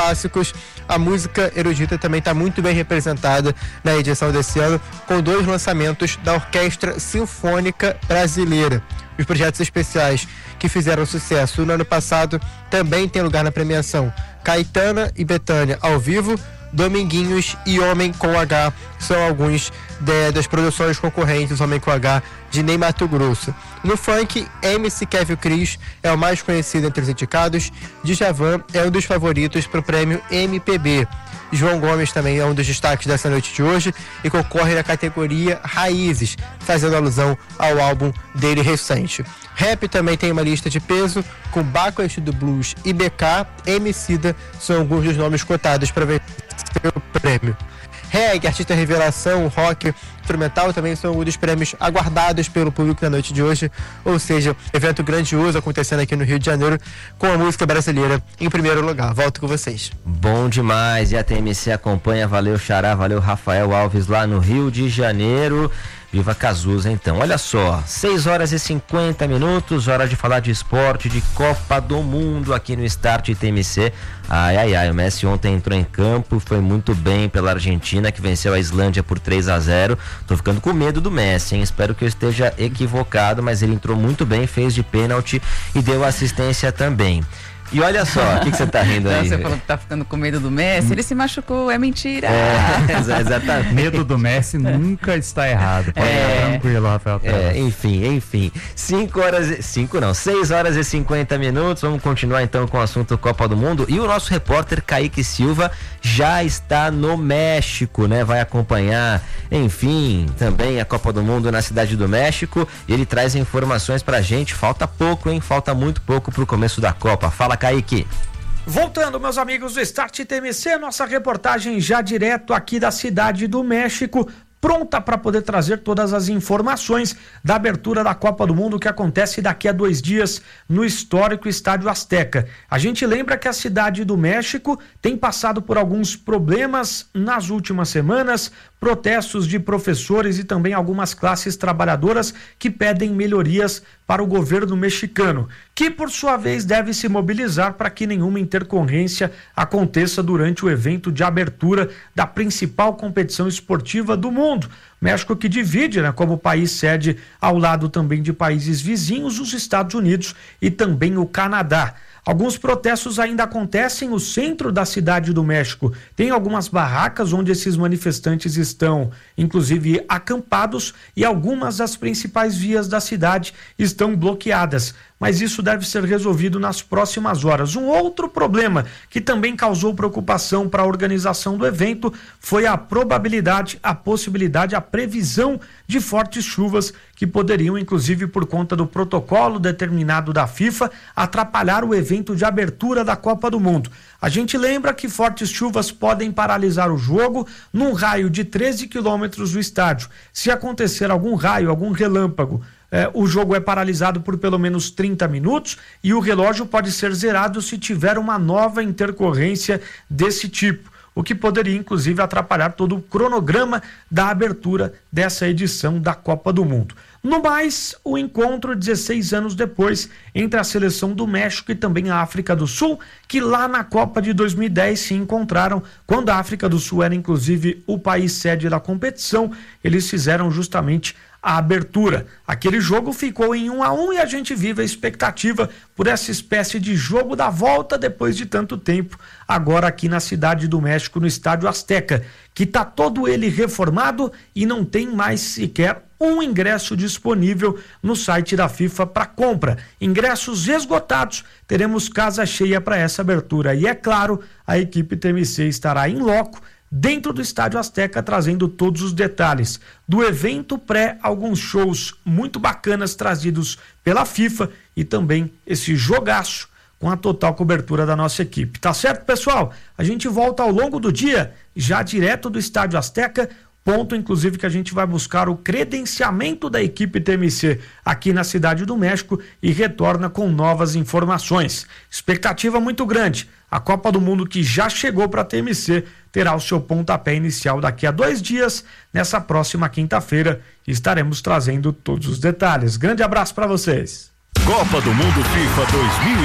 clássicos. A música erudita também está muito bem representada na edição desse ano, com 2 lançamentos da Orquestra Sinfônica Brasileira. Os projetos especiais que fizeram sucesso no ano passado também têm lugar na premiação. Caetana e Bethânia ao vivo, Dominguinhos e Homem com H são alguns das produções concorrentes Homem com H de Ney Matogrosso. No funk, MC Kevin Cris é o mais conhecido entre os indicados. Djavan é um dos favoritos para o prêmio MPB. João Gomes também é um dos destaques dessa noite de hoje e concorre na categoria Raízes, fazendo alusão ao álbum dele recente. Rap também tem uma lista de peso, com Bacuest do Blues e BK, Emicida são alguns dos nomes cotados para vencer o prêmio. Reggae, artista revelação, rock, instrumental também são um dos prêmios aguardados pelo público na noite de hoje, ou seja, evento grandioso acontecendo aqui no Rio de Janeiro com a música brasileira em primeiro lugar. Volto com vocês. Bom demais, e a TMC acompanha, valeu Xará, valeu Rafael Alves lá no Rio de Janeiro. Viva Cazuza, então. Olha só, 6h50, hora de falar de esporte, de Copa do Mundo aqui no Start TMC. O Messi ontem entrou em campo, foi muito bem pela Argentina, que venceu a Islândia por 3-0. Tô ficando com medo do Messi, hein? Espero que eu esteja equivocado, mas ele entrou muito bem, fez de pênalti e deu assistência também. E olha só, o que você tá rindo aí? Você falou que tá ficando com medo do Messi, ele se machucou, é mentira. Exatamente. Medo do Messi nunca está errado. Pode ficar tranquilo, Rafael. Enfim. 6h50, vamos continuar então com o assunto Copa do Mundo. E o nosso repórter Kaique Silva já está no México, né? Vai acompanhar, enfim, também a Copa do Mundo na Cidade do México. E ele traz informações pra gente. Falta pouco, hein? Falta muito pouco pro começo da Copa. Fala, Kaique. Voltando, meus amigos do Start TMC, nossa reportagem já direto aqui da Cidade do México, pronta para poder trazer todas as informações da abertura da Copa do Mundo que acontece daqui a 2 dias no histórico Estádio Azteca. A gente lembra que a Cidade do México tem passado por alguns problemas nas últimas semanas, protestos de professores e também algumas classes trabalhadoras que pedem melhorias para o governo mexicano, que por sua vez deve se mobilizar para que nenhuma intercorrência aconteça durante o evento de abertura da principal competição esportiva do mundo. México que divide, né, como país sede ao lado também de países vizinhos, os Estados Unidos e também o Canadá. Alguns protestos ainda acontecem no centro da Cidade do México. Tem algumas barracas onde esses manifestantes estão, inclusive, acampados, e algumas das principais vias da cidade estão bloqueadas. Mas isso deve ser resolvido nas próximas horas. Um outro problema que também causou preocupação para a organização do evento foi a probabilidade, a possibilidade, a previsão de fortes chuvas que poderiam, inclusive por conta do protocolo determinado da FIFA, atrapalhar o evento de abertura da Copa do Mundo. A gente lembra que fortes chuvas podem paralisar o jogo num raio de 13 quilômetros do estádio. Se acontecer algum raio, algum relâmpago, o jogo é paralisado por pelo menos 30 minutos e o relógio pode ser zerado se tiver uma nova intercorrência desse tipo, o que poderia inclusive atrapalhar todo o cronograma da abertura dessa edição da Copa do Mundo. No mais, o encontro 16 anos depois entre a seleção do México e também a África do Sul, que lá na Copa de 2010 se encontraram, quando a África do Sul era inclusive o país sede da competição, eles fizeram justamente a abertura. Aquele jogo ficou em 1-1 e a gente vive a expectativa por essa espécie de jogo da volta depois de tanto tempo, agora aqui na Cidade do México, no Estádio Azteca, que está todo ele reformado e não tem mais sequer um ingresso disponível no site da FIFA para compra. Ingressos esgotados, teremos casa cheia para essa abertura. E é claro, a equipe TMC estará em loco dentro do Estádio Azteca, trazendo todos os detalhes do evento pré, alguns shows muito bacanas trazidos pela FIFA e também esse jogaço com a total cobertura da nossa equipe. Tá certo, pessoal? A gente volta ao longo do dia, já direto do Estádio Azteca, ponto inclusive que a gente vai buscar o credenciamento da equipe TMC aqui na Cidade do México e retorna com novas informações. Expectativa muito grande. A Copa do Mundo, que já chegou para a TMC, terá o seu pontapé inicial daqui a 2 dias. Nessa próxima quinta-feira estaremos trazendo todos os detalhes. Grande abraço para vocês. Copa do Mundo FIFA 2000